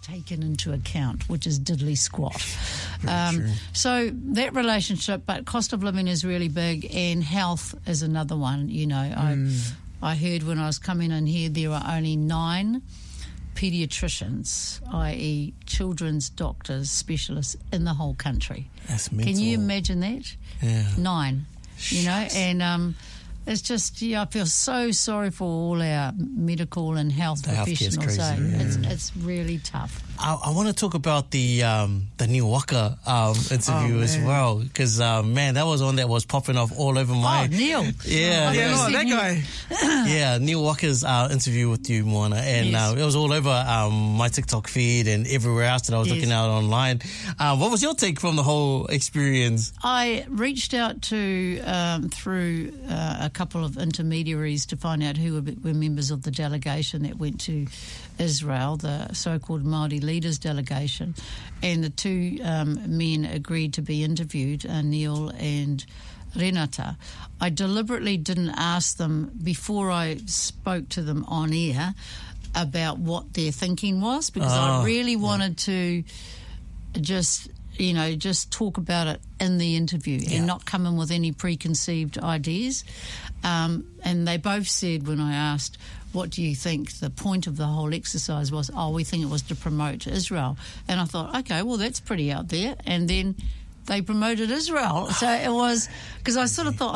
taken into account, which is diddly squat. So that relationship, but cost of living is really big, and health is another one. You know, I heard when I was coming in here there were only 9 paediatricians, i.e. children's doctors, specialists in the whole country. That's mental. Can you imagine that? Yeah. 9, you know, and it's just, I feel so sorry for all our medical and health professionals. So it's really tough. I want to talk about the Neil Walker interview as well, because man, that was one that was popping off all over my. Oh, Neil. Yeah, that guy. Yeah, Neil Walker's interview with you, Moana, and it was all over my TikTok feed and everywhere else that I was looking out online. What was your take from the whole experience? I reached out to through a couple of intermediaries to find out who were members of the delegation that went to Israel, the so-called Māori Leaders Delegation, and the 2 men agreed to be interviewed, Neil and Renata. I deliberately didn't ask them before I spoke to them on air about what their thinking was, because I really wanted to just talk about it in the interview and not come in with any preconceived ideas. And they both said, when I asked, what do you think the point of the whole exercise was? Oh, we think it was to promote Israel. And I thought, okay, well, that's pretty out there. And then they promoted Israel. So it was, because I sort of thought,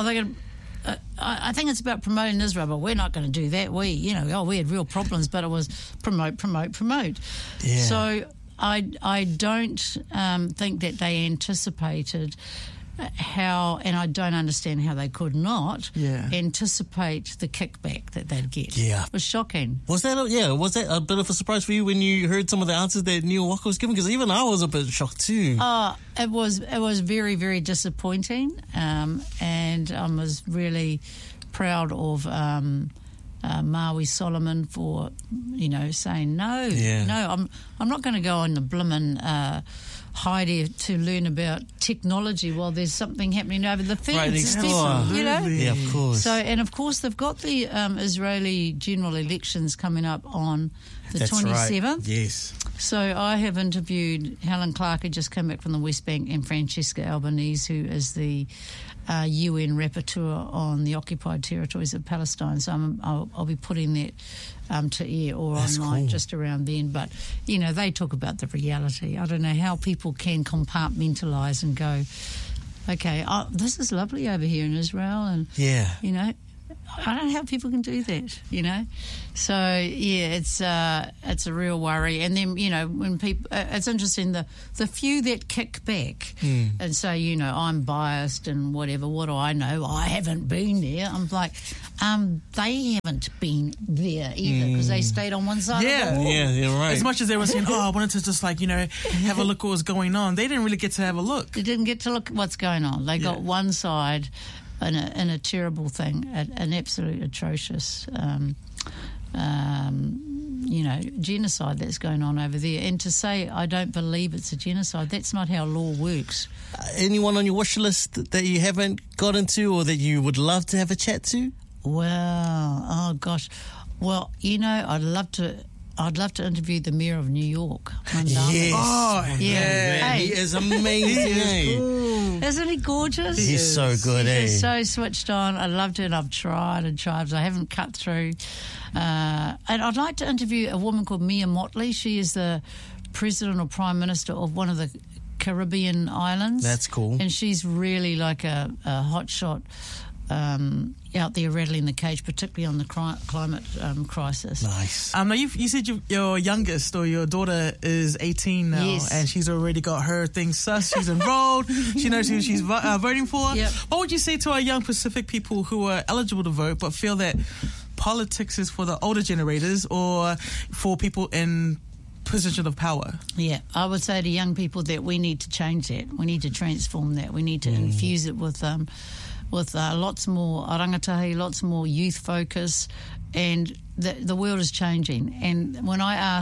I think it's about promoting Israel, but we're not going to do that. We had real problems, but it was promote. Yeah. So I don't think that they anticipated how, and I don't understand how they could not anticipate the kickback that they'd get. Yeah. It was shocking. Was that a bit of a surprise for you when you heard some of the answers that Neil Walker was giving? Because even I was a bit shocked too. It was very, very disappointing, and I was really proud of Maui Solomon for saying no. I'm not going to go on the blimmin' Heidi to learn about technology while there's something happening over the fence. Right next door. Yeah, of course. So, and of course they've got the Israeli general elections coming up on the 27th. Right. Yes. So I have interviewed Helen Clark, who just came back from the West Bank, and Francesca Albanese, who is the UN rapporteur on the occupied territories of Palestine. So I'll be putting that to air or online just around then. But, they talk about the reality. I don't know how people can compartmentalise and go, okay, this is lovely over here in Israel. And, I don't know how people can do that, So, it's a real worry. And then, when people, it's interesting, the few that kick back and say, I'm biased and whatever, what do I know? I haven't been there. I'm like, they haven't been there either, because they stayed on one side of the wall. Yeah, you're right. As much as they were saying, I wanted to just have a look what was going on, they didn't really get to have a look. They didn't get to look at what's going on. They got one side in a terrible thing, an absolute atrocious, genocide that's going on over there. And to say I don't believe it's a genocide, that's not how law works. Anyone on your wish list that you haven't got into or that you would love to have a chat to? Well, oh gosh. Well, I'd love to interview the mayor of New York. Yes. Oh, yeah. Hey. He is amazing. Isn't he gorgeous? He's so good, He's so switched on. I loved it. I've tried, but I haven't cut through. And I'd like to interview a woman called Mia Motley. She is the president or prime minister of one of the Caribbean islands. That's cool. And she's really like a hotshot out there rattling the cage, particularly on the climate crisis. Nice. Now you said your youngest or your daughter is 18 now, yes, and she's already got her thing sus. She's enrolled. She knows who she's voting for. Yep. What would you say to our young Pacific people who are eligible to vote but feel that politics is for the older generators or for people in position of power? Yeah, I would say to young people that we need to change that. We need to transform that. We need to infuse it with lots more rangatahi, lots more youth focus, and the world is changing. And when I ask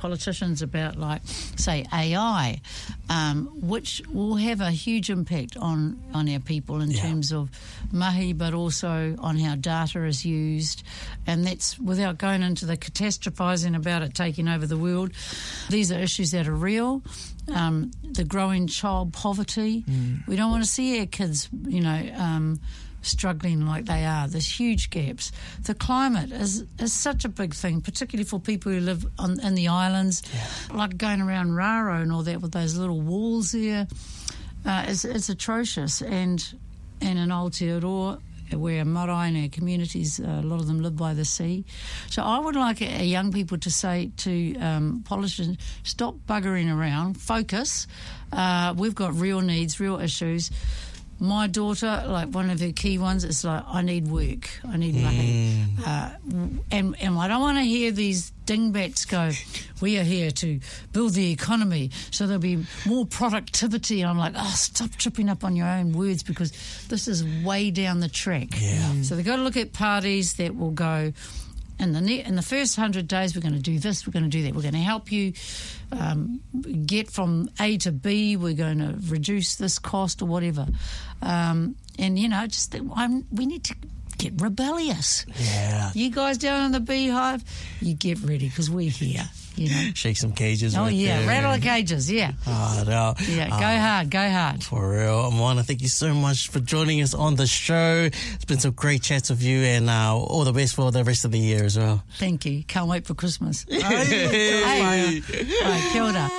politicians about, like, say, AI, which will have a huge impact on our people in terms of mahi, but also on how data is used. And that's without going into the catastrophising about it taking over the world. These are issues that are real. The growing child poverty. We don't want to see our kids, struggling like they are. There's huge gaps. The climate is such a big thing, particularly for people who live in the islands, like going around Raro and all that with those little walls there. It's atrocious. And in Aotearoa, where marae and our communities, a lot of them live by the sea. So I would like our young people to say to politicians, stop buggering around, focus. We've got real needs, real issues. My daughter, like one of her key ones, is like, I need work, I need money. And I don't want to hear these dingbats go, we are here to build the economy so there'll be more productivity. And I'm like, stop tripping up on your own words, because this is way down the track. So they've got to look at parties that will go, in the first 100 days, we're going to do this, we're going to do that. We're going to help you get from A to B. We're going to reduce this cost or whatever. We need to get rebellious. You guys down in the beehive, you get ready, because we're here. Shake some cages. Rattle the cages, Oh, no. Go hard. For real. Moana, thank you so much for joining us on the show. It's been some great chats with you, and all the best for the rest of the year as well. Thank you. Can't wait for Christmas. Hey. Kia ora.